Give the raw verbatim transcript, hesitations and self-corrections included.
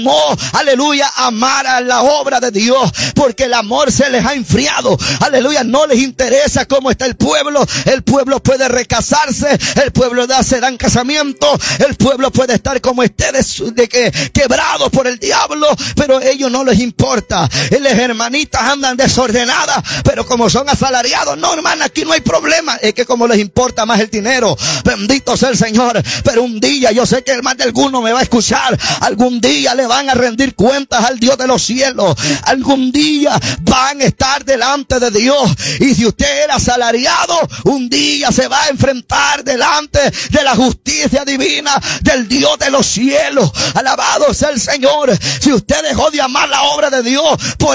aleluya, amar a la obra de Dios, porque el amor se les ha enfriado. Aleluya, no les interesa cómo está el pueblo. El pueblo puede recasarse, el pueblo da, se dan casamiento, el pueblo puede estar como esté de, de que, quebrado por el diablo, pero a ellos no les importa. Y las hermanitas andan desordenadas, pero como son asalariados, no, hermana, aquí no hay problema. Es que como les importa más el dinero, bendito sea el Señor. Pero un día, yo sé que el más de alguno me va a escuchar, algún día le van a rendir cuentas al Dios de los cielos. Algún día van a estar delante de Dios. Y si usted era asalariado, un día se va a enfrentar delante de la justicia divina del Dios de los cielos. Alabado sea el Señor. Si usted dejó de amar la obra de Dios por